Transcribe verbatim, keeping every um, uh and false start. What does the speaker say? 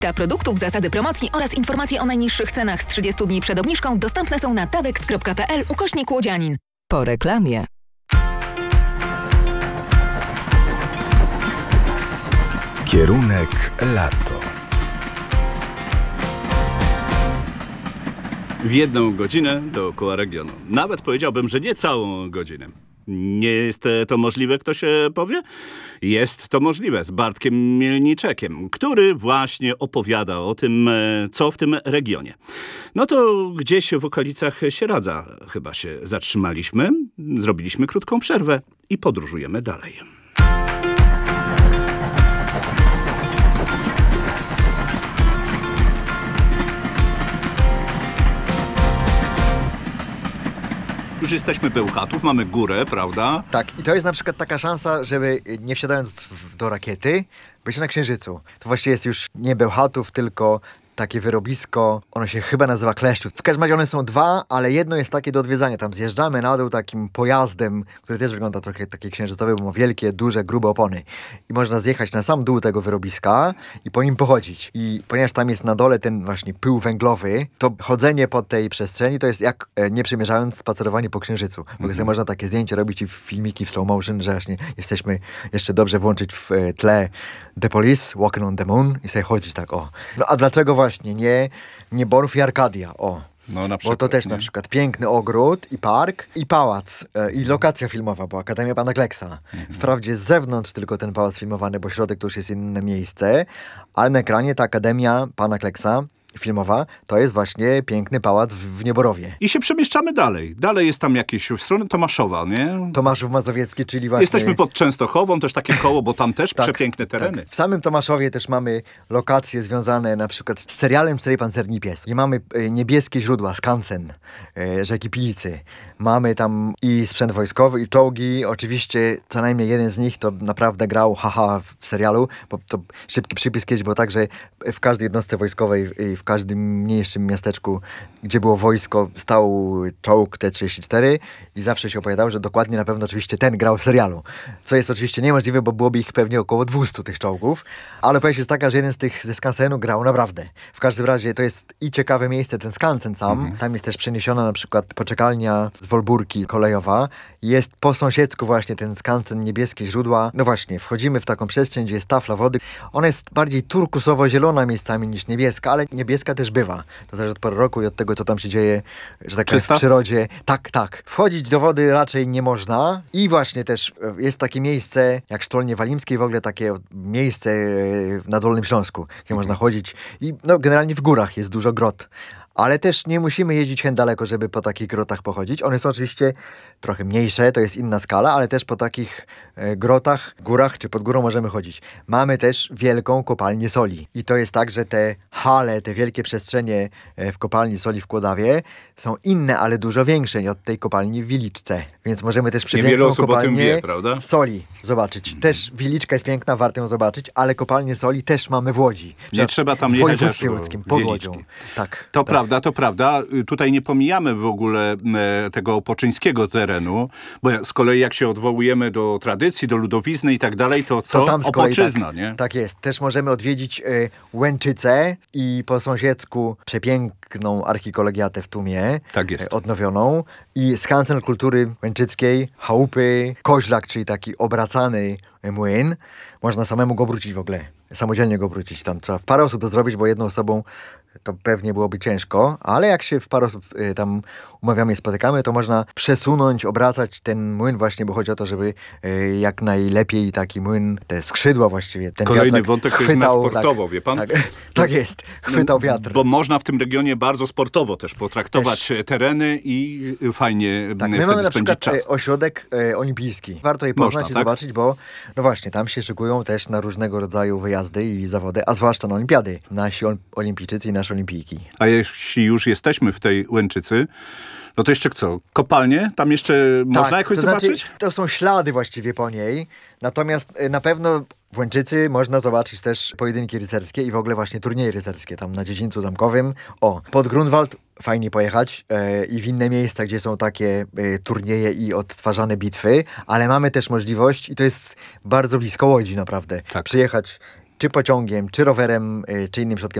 Produktów, zasady promocji oraz informacje o najniższych cenach z trzydziestu dni przed obniżką dostępne są na tawex kropka p l ukośnik łodzianin. Po reklamie. Kierunek lato. W jedną godzinę dookoła regionu. Nawet powiedziałbym, że nie całą godzinę. Nie jest to możliwe, kto się powie? Jest to możliwe z Bartkiem Mielniczekiem, który właśnie opowiada o tym, co w tym regionie. No to gdzieś w okolicach Sieradza chyba się zatrzymaliśmy, zrobiliśmy krótką przerwę i podróżujemy dalej. Już jesteśmy Bełchatów, mamy górę, prawda? Tak, i to jest na przykład taka szansa, żeby nie wsiadając do rakiety, być na Księżycu. To właściwie jest już nie Bełchatów, tylko takie wyrobisko, ono się chyba nazywa Kleszczów. W każdym razie one są dwa, ale jedno jest takie do odwiedzania. Tam zjeżdżamy na dół takim pojazdem, który też wygląda trochę taki księżycowy, bo ma wielkie, duże, grube opony. I można zjechać na sam dół tego wyrobiska i po nim pochodzić. I ponieważ tam jest na dole ten właśnie pył węglowy, to chodzenie po tej przestrzeni to jest jak, e, nie przymierzając, spacerowanie po Księżycu. Bo mm-hmm. sobie można takie zdjęcie robić i filmiki w slow motion, że właśnie jesteśmy jeszcze dobrze włączyć w e, tle The Police, Walking on the Moon i sobie chodzić tak, o. No a dlaczego właśnie nie, nie Borów i Arkadia, o. No, na przykład, bo to też nie? na przykład piękny ogród i park i pałac e, i lokacja filmowa była, Akademia Pana Kleksa. Mhm. Wprawdzie z zewnątrz tylko ten pałac filmowany, bo środek to już jest inne miejsce, ale na ekranie ta Akademia Pana Kleksa filmowa, to jest właśnie piękny pałac w, w Nieborowie. I się przemieszczamy dalej. Dalej jest tam jakieś w stronę Tomaszowa, nie? Tomaszów Mazowiecki, czyli właśnie... Jesteśmy pod Częstochową, też takie koło, bo tam też tak, przepiękne tereny. Tak. W samym Tomaszowie też mamy lokacje związane na przykład z serialem Cztery Pancerni Pies, gdzie mamy e, niebieskie źródła, skansen, e, rzeki Pilicy. Mamy tam i sprzęt wojskowy, i czołgi. Oczywiście co najmniej jeden z nich to naprawdę grał haha w serialu, bo to szybki przypis kiedyś było tak, że w każdej jednostce wojskowej w każdym mniejszym miasteczku, gdzie było wojsko, stał czołg T trzydzieści cztery i zawsze się opowiadało, że dokładnie na pewno oczywiście ten grał w serialu. Co jest oczywiście niemożliwe, bo byłoby ich pewnie około dwieście tych czołgów, ale powieść jest taka, że jeden z tych ze skansenu grał naprawdę. W każdym razie to jest i ciekawe miejsce, ten skansen sam. Mhm. Tam jest też przeniesiona na przykład poczekalnia z Wolburki kolejowa. Jest po sąsiedzku właśnie ten skansen, niebieskie źródła. No właśnie, wchodzimy w taką przestrzeń, gdzie jest tafla wody. Ona jest bardziej turkusowo-zielona miejscami niż niebieska, ale niebieska też bywa. To zależy od pory roku i od tego, co tam się dzieje, że tak powiem, w przyrodzie. Tak, tak. Wchodzić do wody raczej nie można. I właśnie też jest takie miejsce, jak Sztolnie Walimskie, w ogóle takie miejsce na Dolnym Śląsku, gdzie mhm. można chodzić. I no, generalnie w górach jest dużo grot. Ale też nie musimy jeździć hen daleko, żeby po takich grotach pochodzić. One są oczywiście trochę mniejsze, to jest inna skala, ale też po takich e, grotach, górach czy pod górą możemy chodzić. Mamy też wielką kopalnię soli. I to jest tak, że te hale, te wielkie przestrzenie e, w kopalni soli w Kłodawie są inne, ale dużo większe od tej kopalni w Wiliczce. Więc możemy też przepiękną kopalnię wie, prawda? soli zobaczyć. Też Wiliczka jest piękna, warto ją zobaczyć, ale kopalnię soli też mamy w Łodzi. Nie trzeba tam w jechać województwie łódzkim, pod Łodzią. Tak. To tak. prawda, to prawda. Tutaj nie pomijamy w ogóle e, tego opoczyńskiego terenu, bo z kolei jak się odwołujemy do tradycji, do ludowizny i tak dalej, to co? To tam z kolei Opoczyzna, tak, nie? Tak jest. Też możemy odwiedzić y, Łęczycę i po sąsiedzku przepiękną archikolegiatę w Tumie. Tak jest. Y, odnowioną. I skansen kultury łęczyckiej, chałupy, koźlak, czyli taki obracany młyn. Można samemu go obrócić w ogóle. Samodzielnie go obrócić. Tam trzeba w parę osób to zrobić, bo jedną osobą to pewnie byłoby ciężko, ale jak się w parę osób y, tam umawiamy i spotykamy, to można przesunąć, obracać ten młyn właśnie, bo chodzi o to, żeby y, jak najlepiej taki młyn, te skrzydła właściwie, ten Kolejny wiatrak wątek chwytał, to jest na sportowo, tak, wie pan? Tak, tak jest, chwytał wiatr. Bo można w tym regionie bardzo sportowo też potraktować też tereny i fajnie tak, wtedy my mamy na spędzić przykład czas. ośrodek e, olimpijski. Warto je poznać można, i tak? zobaczyć, bo no właśnie, tam się szykują też na różnego rodzaju wyjazdy i zawody, a zwłaszcza na olimpiady. Nasi olimpijczycy i nasze olimpijki. A jeśli już jesteśmy w tej Łęczycy, no to jeszcze co? Kopalnie? Tam jeszcze tak, można jakoś to zobaczyć? Znaczy, to są ślady właściwie po niej, natomiast y, na pewno w Łęczycy można zobaczyć też pojedynki rycerskie i w ogóle właśnie turnieje rycerskie, tam na Dziedzińcu Zamkowym. O, pod Grunwald fajnie pojechać e, i w inne miejsca, gdzie są takie e, turnieje i odtwarzane bitwy, ale mamy też możliwość, i to jest bardzo blisko Łodzi naprawdę, tak. przyjechać czy pociągiem, czy rowerem, y, czy innym środkiem